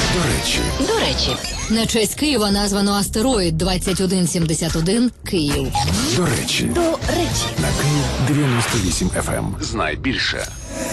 До речі, На честь Києва названо астероїд 2171 Київ. до речі, До речі. на Київ 98 FM. Знай більше.